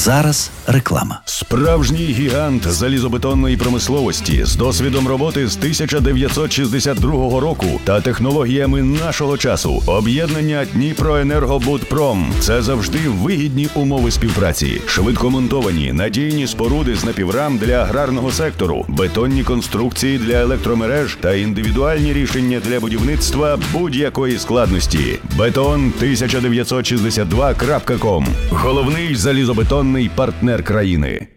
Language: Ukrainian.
зараз реклама. Справжній гігант залізобетонної промисловості з досвідом роботи з 1962 року та технологіями нашого часу. Об'єднання Дніпроенергобудпром – це завжди вигідні умови співпраці. Швидкомонтовані, надійні споруди з напіврам для аграрного сектору, бетонні конструкції для електромереж та індивідуальні рішення для будівництва будь-якої складності. Beton1962.com – головний залізобетонний партнер країни.